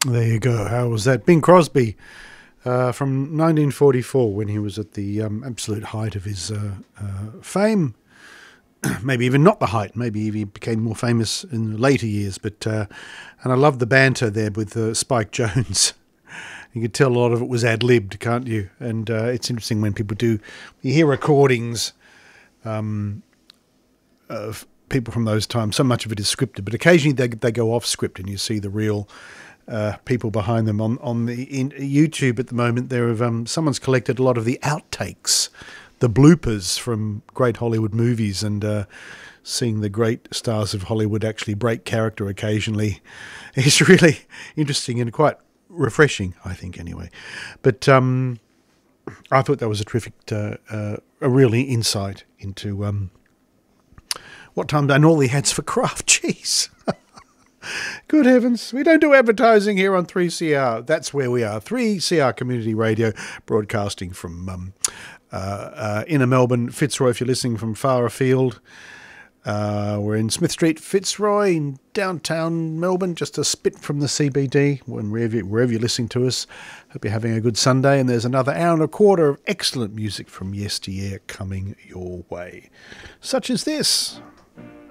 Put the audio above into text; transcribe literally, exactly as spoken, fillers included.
There you go. How was that? Bing Crosby uh, from nineteen forty-four, when he was at the um, absolute height of his uh, uh, fame. Maybe even not the height. Maybe he became more famous in later years. But uh, and I love the banter there with uh, Spike Jones. You could tell a lot of it was ad-libbed, can't you? And uh, it's interesting when people do, you hear recordings um, of people from those times. So much of it is scripted, but occasionally they they go off script, and you see the real uh, people behind them. On on the in YouTube at the moment, there have um, someone's collected a lot of the outtakes, the bloopers from great Hollywood movies, and uh, seeing the great stars of Hollywood actually break character occasionally is really interesting and quite refreshing, I think, anyway. But um, I thought that was a terrific, uh, uh, a real insight into um, what time and all the ads for craft. Jeez. Good heavens. We don't do advertising here on three C R. That's where we are. three C R Community Radio, broadcasting from um, uh, uh, inner Melbourne, Fitzroy, if you're listening from far afield. Uh, we're in Smith Street, Fitzroy, in downtown Melbourne, just a spit from the C B D, wherever, wherever you're listening to us. Hope you're having a good Sunday, and there's another hour and a quarter of excellent music from yesteryear coming your way, such as this.